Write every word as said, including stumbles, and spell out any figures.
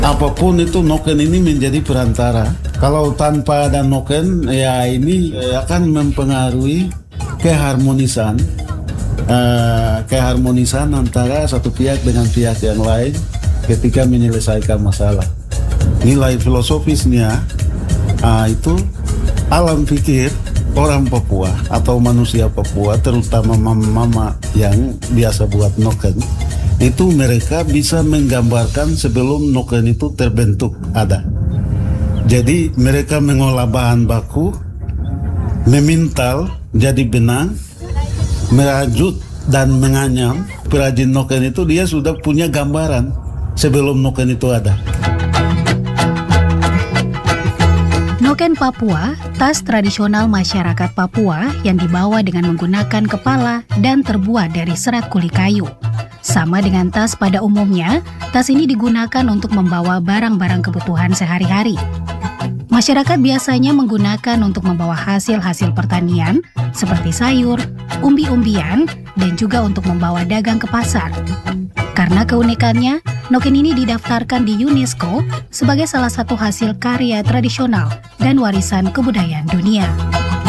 Apapun itu, noken ini menjadi perantara. Kalau tanpa ada noken, ya ini eh, akan mempengaruhi keharmonisan, eh, keharmonisan antara satu pihak dengan pihak yang lain ketika menyelesaikan masalah. Nilai filosofisnya ah, itu alam pikir orang Papua atau manusia Papua, terutama mama-mama yang biasa buat noken, itu mereka bisa menggambarkan sebelum noken itu terbentuk ada. Jadi mereka mengolah bahan baku, memintal jadi benang, merajut dan menganyam. Perajin noken itu dia sudah punya gambaran sebelum noken itu ada. Noken Papua, tas tradisional masyarakat Papua yang dibawa dengan menggunakan kepala dan terbuat dari serat kuli kayu. Sama dengan tas pada umumnya, tas ini digunakan untuk membawa barang-barang kebutuhan sehari-hari. Masyarakat biasanya menggunakan untuk membawa hasil-hasil pertanian seperti sayur, umbi-umbian, dan juga untuk membawa dagang ke pasar. Karena keunikannya, noken ini didaftarkan di UNESCO sebagai salah satu hasil karya tradisional dan warisan kebudayaan dunia.